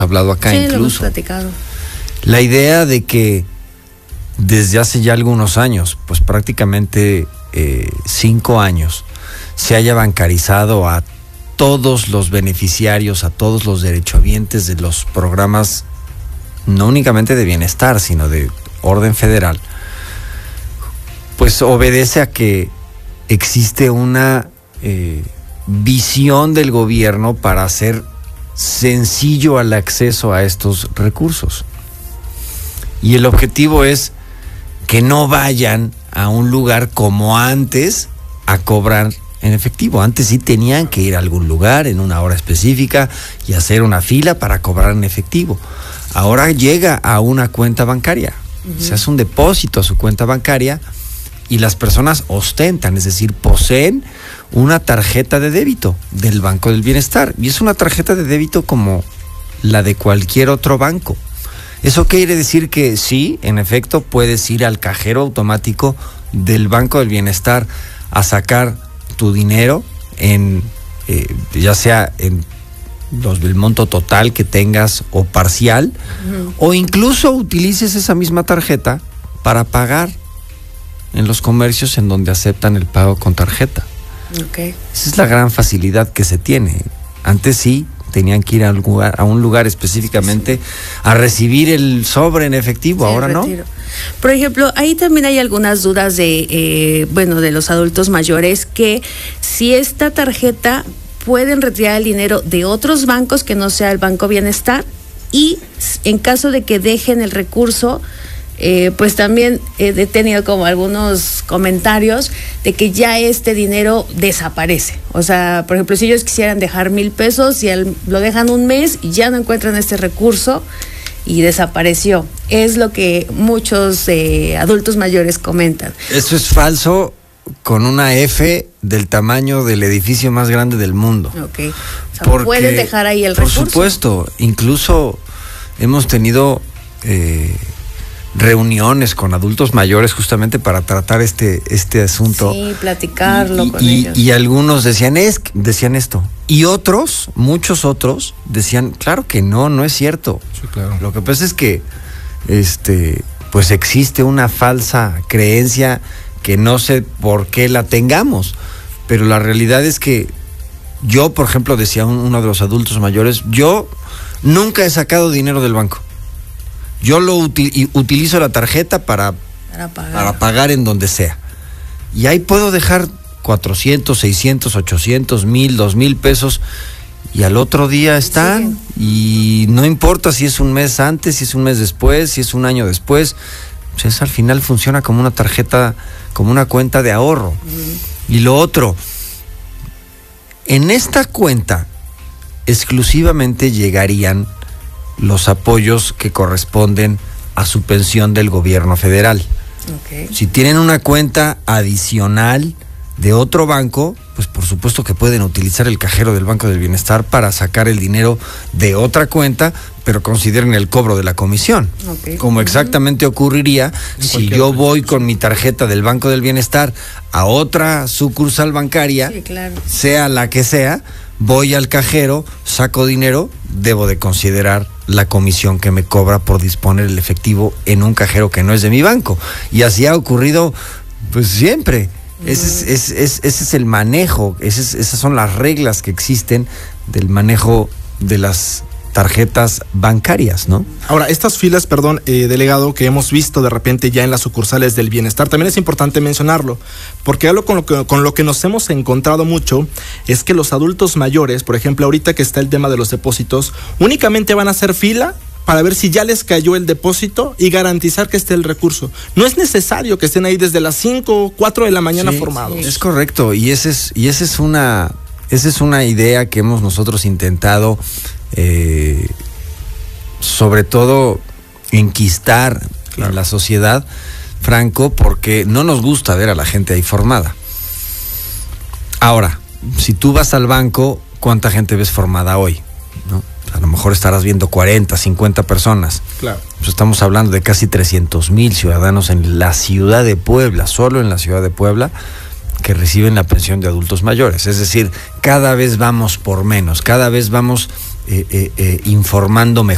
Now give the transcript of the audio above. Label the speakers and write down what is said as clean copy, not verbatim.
Speaker 1: hablado acá,
Speaker 2: sí,
Speaker 1: incluso.
Speaker 2: lo hemos platicado.
Speaker 1: La idea de que desde hace ya algunos años, pues prácticamente 5 años, se haya bancarizado a todos los beneficiarios, a todos los derechohabientes de los programas, no únicamente de bienestar, sino de orden federal, pues obedece a que existe una visión del gobierno para hacer sencillo el acceso a estos recursos. Y el objetivo es que no vayan a un lugar como antes a cobrar en efectivo. Antes sí tenían que ir a algún lugar en una hora específica y hacer una fila para cobrar en efectivo. Ahora llega a una cuenta bancaria, se hace un depósito a su cuenta bancaria y las personas ostentan, es decir, poseen una tarjeta de débito del Banco del Bienestar. Y es una tarjeta de débito como la de cualquier otro banco. Eso quiere decir que sí, en efecto, puedes ir al cajero automático del Banco del Bienestar a sacar tu dinero en ya sea en el monto total que tengas o parcial, o incluso utilices esa misma tarjeta para pagar en los comercios en donde aceptan el pago con tarjeta.
Speaker 2: Okay.
Speaker 1: Esa es la gran facilidad que se tiene. Antes sí tenían que ir a un lugar específicamente a recibir el sobre en efectivo, sí, ahora no.
Speaker 2: Por ejemplo, ahí también hay algunas dudas de los adultos mayores, que si esta tarjeta pueden retirar el dinero de otros bancos que no sea el Banco Bienestar, y en caso de que dejen el recurso, pues también he tenido como algunos comentarios de que ya este dinero desaparece. O sea, por ejemplo, si ellos quisieran dejar 1,000 pesos y lo dejan un mes y ya no encuentran este recurso y desapareció. Es lo que muchos adultos mayores comentan.
Speaker 1: Eso es falso, con una F del tamaño del edificio más grande del mundo.
Speaker 2: Okay. O sea, pueden dejar ahí el recurso.
Speaker 1: Por supuesto, incluso hemos tenido reuniones con adultos mayores justamente para tratar este asunto.
Speaker 2: Sí, platicarlo con ellos.
Speaker 1: Y algunos decían esto. Y otros, muchos otros, decían, claro que no es cierto.
Speaker 3: Sí, claro.
Speaker 1: Lo que pasa es que pues existe una falsa creencia que no sé por qué la tengamos, pero la realidad es que yo, por ejemplo, decía uno de los adultos mayores, yo nunca he sacado dinero del banco. Yo utilizo la tarjeta para pagar en donde sea. Y ahí puedo dejar 400, 600, 800, 1,000, 2,000 pesos y al otro día están. Sí. Y no importa si es un mes antes, si es un mes después, si es un año después. Pues al final funciona como una tarjeta, como una cuenta de ahorro. Y lo otro, en esta cuenta exclusivamente llegarían los apoyos que corresponden a su pensión del gobierno federal. Okay. Si tienen una cuenta adicional de otro banco, pues por supuesto que pueden utilizar el cajero del Banco del Bienestar para sacar el dinero de otra cuenta, pero consideren el cobro de la comisión. Okay. Como exactamente ocurriría si yo voy con mi tarjeta del Banco del Bienestar a otra sucursal bancaria, sí, claro, sea la que sea, voy al cajero, saco dinero, debo de considerar la comisión que me cobra por disponer el efectivo en un cajero que no es de mi banco. Y así ha ocurrido pues siempre. Ese es el manejo, esas son las reglas que existen del manejo de las tarjetas bancarias, ¿no?
Speaker 3: Ahora, estas filas, delegado, que hemos visto de repente ya en las sucursales del bienestar, también es importante mencionarlo, porque algo con lo que nos hemos encontrado mucho es que los adultos mayores, por ejemplo, ahorita que está el tema de los depósitos, únicamente van a hacer fila para ver si ya les cayó el depósito y garantizar que esté el recurso. No es necesario que estén ahí desde las 5 o 4 de la mañana formados.
Speaker 1: Es correcto, y esa es una idea que hemos nosotros intentado sobre todo enquistar en la sociedad, Franco, porque no nos gusta ver a la gente ahí formada. Ahora, si tú vas al banco, ¿cuánta gente ves formada hoy? ¿No? A lo mejor estarás viendo 40, 50 personas.
Speaker 3: Claro.
Speaker 1: Pues estamos hablando de casi 300,000 ciudadanos en la ciudad de Puebla, solo en la ciudad de Puebla, que reciben la pensión de adultos mayores. Es decir, cada vez vamos por menos, cada vez vamos informando mejor.